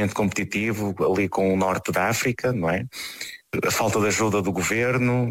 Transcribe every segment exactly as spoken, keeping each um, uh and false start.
extremamente competitivo ali com o norte da África, não é? A falta de ajuda do governo,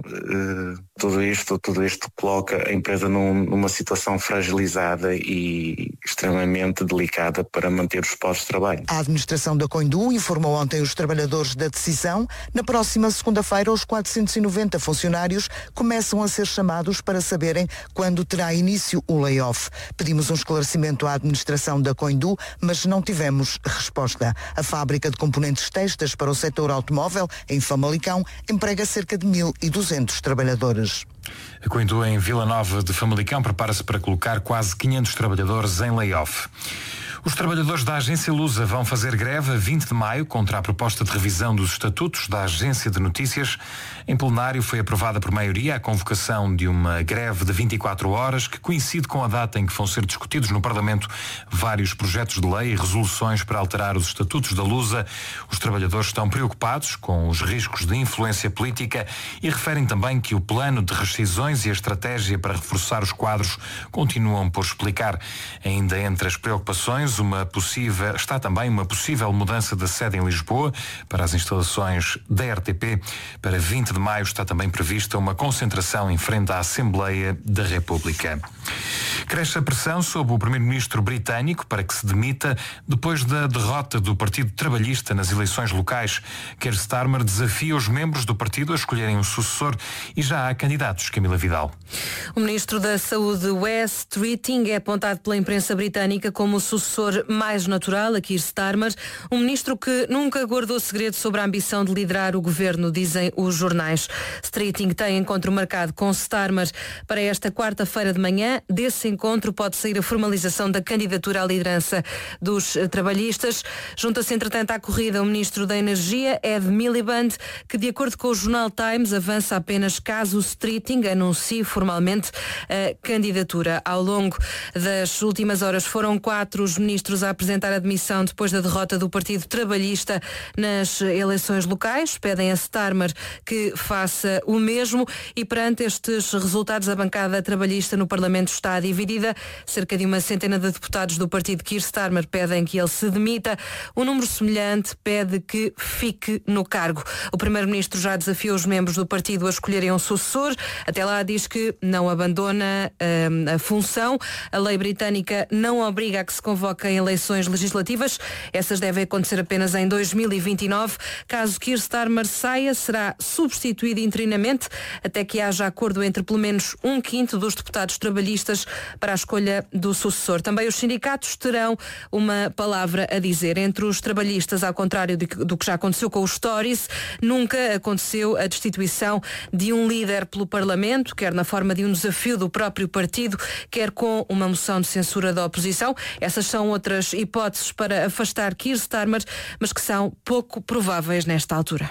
tudo isto, tudo isto coloca a empresa num, numa situação fragilizada e extremamente delicada para manter os postos de trabalho. A administração da Coindu informou ontem os trabalhadores da decisão. Na próxima segunda-feira, os quatrocentos e noventa funcionários começam a ser chamados para saberem quando terá início o layoff. Pedimos um esclarecimento à administração da Coindu, mas não tivemos resposta. A fábrica de componentes textas para o setor automóvel, em Famalicão, emprega cerca de mil e duzentos trabalhadores. A Coindu, em Vila Nova de Famalicão, prepara-se para colocar quase quinhentos trabalhadores em layoff. Os trabalhadores da Agência Lusa vão fazer greve a vinte de maio contra a proposta de revisão dos estatutos da Agência de Notícias. Em plenário foi aprovada por maioria a convocação de uma greve de vinte e quatro horas que coincide com a data em que vão ser discutidos no Parlamento vários projetos de lei e resoluções para alterar os estatutos da Lusa. Os trabalhadores estão preocupados com os riscos de influência política e referem também que o plano de rescisões e a estratégia para reforçar os quadros continuam por explicar. Ainda entre as preocupações, Uma possível, está também uma possível mudança da sede em Lisboa para as instalações da R T P. Para vinte de maio está também prevista uma concentração em frente à Assembleia da República. Cresce a pressão sobre o primeiro-ministro britânico para que se demita depois da derrota do Partido Trabalhista nas eleições locais. Keir Starmer desafia os membros do partido a escolherem um sucessor e já há candidatos. Camila Vidal. O ministro da Saúde, Wes Streeting, é apontado pela imprensa britânica como o sucessor mais natural a Keir Starmer, um ministro que nunca guardou segredo sobre a ambição de liderar o governo, dizem os jornais. Streeting tem encontro marcado com Starmer para esta quarta-feira de manhã. Desse encontro pode sair a formalização da candidatura à liderança dos trabalhistas. Junta-se, entretanto, à corrida o ministro da Energia, Ed Miliband, que, de acordo com o jornal Times, avança apenas caso Streeting anuncie formalmente a candidatura. Ao longo das últimas horas foram quatro os ministros a apresentar admissão depois da derrota do Partido Trabalhista nas eleições locais. Pedem a Starmer que faça o mesmo e, perante estes resultados, a bancada trabalhista no Parlamento está dividida. Cerca de uma centena de deputados do partido Keir Starmer pedem que ele se demita. Um número semelhante pede que fique no cargo. O primeiro-ministro já desafiou os membros do partido a escolherem um sucessor. Até lá diz que não abandona hum, a função. A lei britânica não obriga a que se convoque em eleições legislativas. Essas devem acontecer apenas em dois mil e vinte e nove. Caso Keir Starmer saia, será substituído interinamente até que haja acordo entre pelo menos um quinto dos deputados trabalhistas para a escolha do sucessor. Também os sindicatos terão uma palavra a dizer. Entre os trabalhistas, ao contrário do que já aconteceu com os Tories, nunca aconteceu a destituição de um líder pelo Parlamento, quer na forma de um desafio do próprio partido, quer com uma moção de censura da oposição. Essas são outras hipóteses para afastar Keir Starmer, mas que são pouco prováveis nesta altura.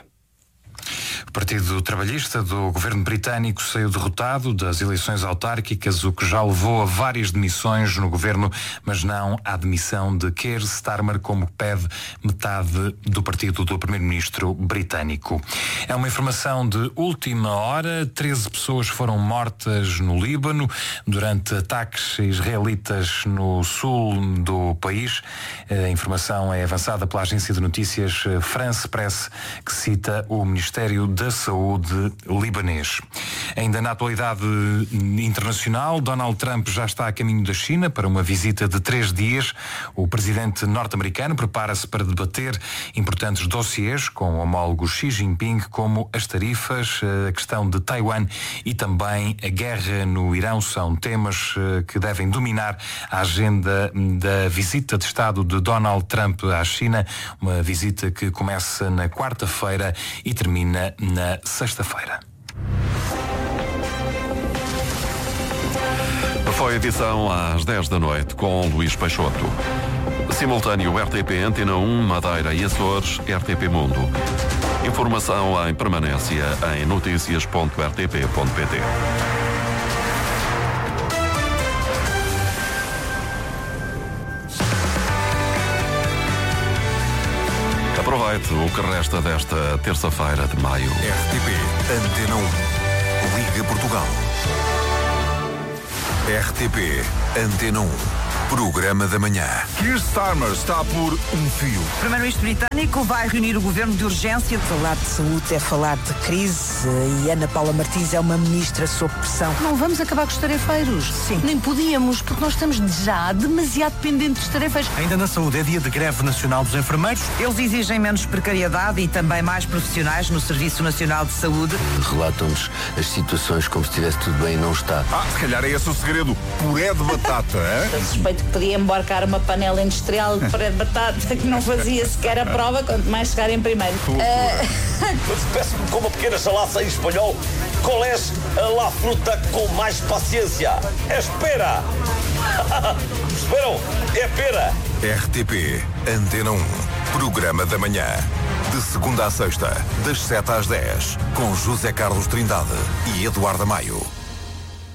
O Partido Trabalhista do governo britânico saiu derrotado das eleições autárquicas, o que já levou a várias demissões no governo, mas não à demissão de Keir Starmer, como pede metade do partido do primeiro-ministro britânico. É uma informação de última hora. treze pessoas foram mortas no Líbano durante ataques israelitas no sul do país. A informação é avançada pela agência de notícias France Press, que cita o Ministério da Saúde libanês. Ainda na atualidade internacional, Donald Trump já está a caminho da China para uma visita de três dias. O presidente norte-americano prepara-se para debater importantes dossiês com o homólogo Xi Jinping, como as tarifas, a questão de Taiwan e também a guerra no Irão. São temas que devem dominar a agenda da visita de Estado de Donald Trump à China, uma visita que começa na quarta-feira e termina na sexta-feira. Foi a edição às dez da noite com Luís Peixoto. Simultâneo R T P Antena um, Madeira e Açores, R T P Mundo. Informação em permanência em notícias ponto r t p ponto p t. Aproveite o que resta desta terça-feira de maio. R T P Antena um. Liga Portugal. R T P Antena um. Programa da Manhã. Keir Starmer está por um fio. O primeiro-ministro britânico vai reunir o governo de urgência. Falar de saúde é falar de crise e Ana Paula Martins é uma ministra sob pressão. Não vamos acabar com os tarefeiros. Sim. Nem podíamos, porque nós estamos já demasiado dependentes dos tarefeiros. Ainda na saúde é dia de greve nacional dos enfermeiros. Eles exigem menos precariedade e também mais profissionais no Serviço Nacional de Saúde. Relatam-nos as situações como se estivesse tudo bem e não está. Ah, se calhar é esse o segredo. Puré de batata, hein? Suspeito que podia embarcar uma panela industrial de puré de batata que não fazia sequer a prova, quanto mais chegar em primeiro. Uh... Peço-me com uma pequena salada em espanhol. Qual é a la fruta com mais paciência? É espera! Esperam, é pera! R T P Antena um. Programa da Manhã. De segunda à sexta, das sete às dez, com José Carlos Trindade e Eduardo Maio.